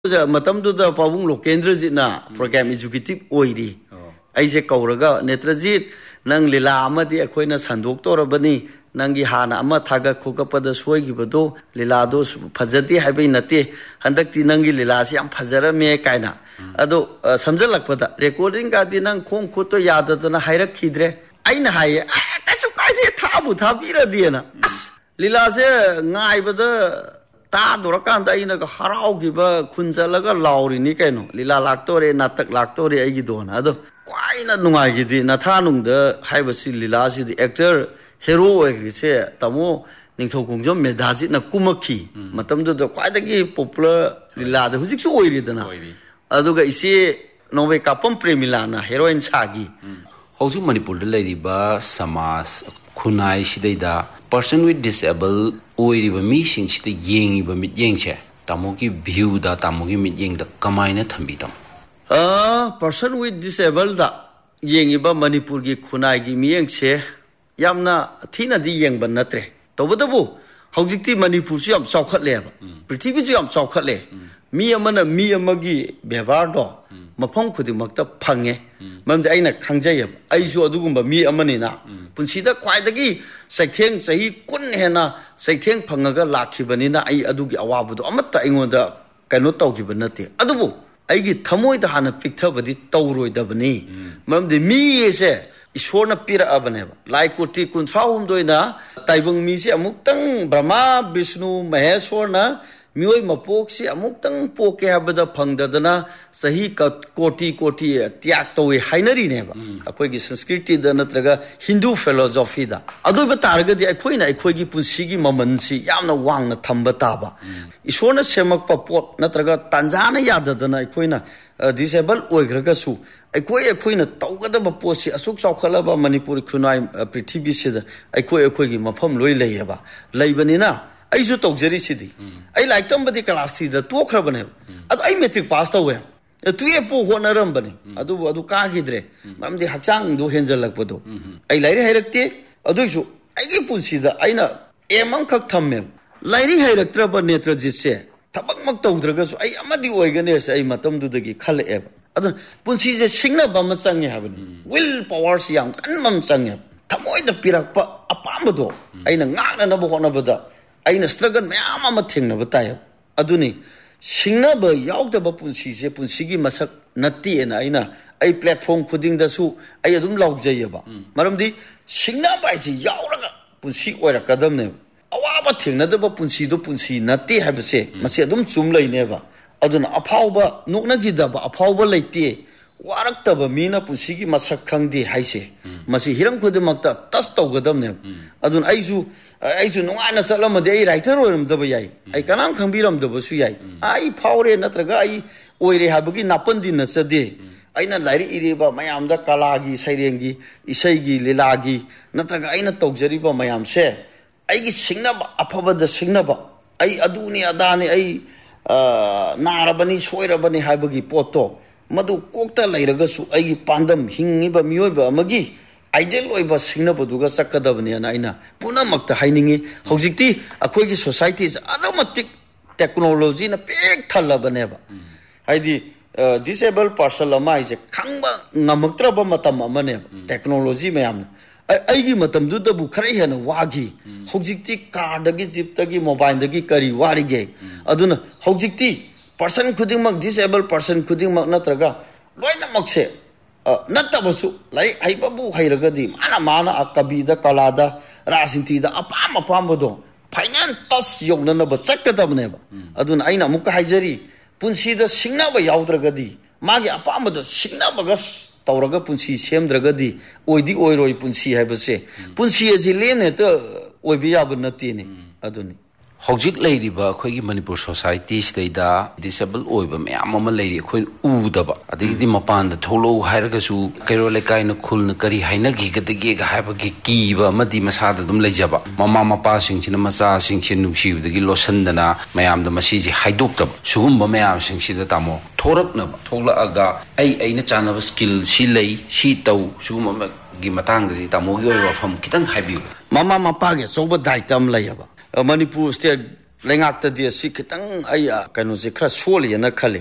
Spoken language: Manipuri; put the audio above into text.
Matamduda Pavung Lokendrajitna program executive oiri. Aise Kauraga Netrajit Nang Lila Amadi Akoina Sandoktorabani Nangi Hana Ama Taga Kokapada Swagibado Lilados Pazati Habi Nate Handakti Nangi Lilasi Am Pazara Me Kaina Ado Samjalakpada recording Gadinang Kong Koto Yadana Hira Kidre Aina Haya Kasukai Tabu Tabira Diana Lilase Naibada Ta Durakanda in a Harau giver Kunzalaga Lauri Nikano, Lila Lactore, Natak Lactore Agidona. Ado, quite not Nungagidi, Natanung, the Hibasi Lilasi, the actor, heroic, say, Tamo, Ninkokunjo, Medazi, Nakumaki, Matamdo, the quite popular Lila, the Husik Oidana. Aduga isi Nove Kapam Premilana, heroine Sagi. Also, Manipur, the lady ba Samas, Kunai Shida, person with disabled. Oiriba missing the ying ba mit yengche tamoki view da tamoki mit yeng da kamaina thambitam person with disabled da yengiba Manipur gi khunai gi miyengche yamna thina di yengba natre tobadabu haujikti Manipur si am saukhatle ba prithvi si am saukhatle mi amana mi amagi bebar do mafam khudimakta phange mamde aina khangjay aisu adugumba mi amani na punsida khwaidagi Saitheng sahi kun hena saitheng phangaga lakhibanina ai adugi awabudo amatta aingoda kaino tawgibanate adubu aigi thamoida hana pikthabadi tawroidabani mamde mi se ishorna pira abaneba laikoti kunthraum doina taibung mi se amuktang brahma vishnu maheshwarna mioi mapoksi amuktang poke habada phangdadana sahi koti tiak towe hainari neba akoigi sanskriti da natraga hindu philosophy da adoiba targa di akoina akoigi punsigi mamansi yamna wangna thamba taba ishorna semakpa pot natraga tanjana yadadana akoina disable oigraga su akoina tawgadaba posi asuk saukhalaba manipur khunai prithvi sida akoigi mafam loi leyaba leibanina I should talk very city. I like somebody class the two crabane. I metric passed away. A 2 year poor one rumbani. Adu Kagidre. Mam de Hachang do Hensel Lakodo. I like Herecte. Adu I give Pussy the Aina. A monk of Tamem. Lighting Herectra Netra Jisse. Tabak Maktodragas. I am at the Oiganes. I matum do the Kale Ebb. Other Pussy is a singer Bamasang having. Will powers young and Mam Sanga. Tamoy the Pirapa Apamado. I know not another one of the. Aina struggle mayama thingna bataya aduni singnaba yaudaba punsi se punsigi masak natti ena aina ai platform khuding da su ai adum laujayaba maramdi singnaba isi yauraga punsi oira kadam ne awaba thingna da punsi do punsi natti habse masi adum chum laineba aduna aphauba nukna gidaba aphauba leite warakta mina punsigi masak khangdi haise masi hiram khudimakta tas tawgadam ne adun aisu nungana salamade ai writer oiram daba yai ai kanam khangbiram daba su yai ai phaure natraga ai oire habagi napandi na sade aina lairi ireba mayamda kalagi sairengi isaigi lilagi natraga aina tawjariba mayam se aigi singnaba aphabada singnaba ai aduni adani ai narabani soirabani habagi poto Madu Kokta Lairagasu, Agi Pandam, Hingiba Mioba Magi, Ideal Oiba Singnabaduga Sakadabani and Aina, Puna Makta Hainingi, Hojikti, Akogi societies, automatic technology in a big Talabaneva. Heidi disabled parcel is a Kamba Namatraba Matama Maneva, technology mayam. Aigi Matam do the Bukari and Wagi, Hojikti, Kardagi, Ziptagi, Mobile, the Gikari, Warige, Aduna, Hojikti. Person couldn't make disabled person couldn't make natraga. Why not makse? Natabasu, like Ibabu Hairagadi, Mana Akabida, Kalada, Rasintida, Apamado, Painan Tos Yonana, but Sakadam never. Adun Aina Muka Hajari, Punsi the Singnaba Yaudragadi, Magi Apamado, Singnabagas, Tauraga Punsi, Sem Dragadi, Oidi Oiroi Punsi have a say. Punsi as Elene, Obiab Natini, Aduni. Hojik lady ba khoi Manipur society sida disabled oiba mayam ama lady khoi udaba adigi mapan da tholo hairaga su kairo lekai na khulna kari haina gi gadagi ga haiba gi kiba madi masada dum lejaba mama mapa sing china macha sing chin nusi udagi losan dana mayam da masi ji haidok tab sugumba mayam sing sida tamo thorak na thola aga ai na chana skill si lei si tau sugumba gi matang da tamo gi oiba fam kitang haibi mama mapa ge soba daitam layaba Manipur State ꯂꯩꯉꯥꯛꯇꯗꯤ ꯑꯁꯤ ꯈꯤꯇꯪ ꯑꯩ ꯀꯩꯅꯣꯁꯦ ꯈꯔ ꯁꯣꯜꯂꯤꯅ ꯈꯜꯂꯤ